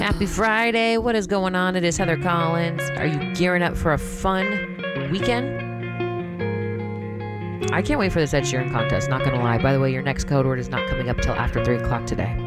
Happy Friday. What is going on? It is Heather Collins. Are you gearing up for a fun weekend? I can't wait for this Ed Sheeran contest, not going to lie. By the way, your next code word is not coming up till after 3 o'clock today.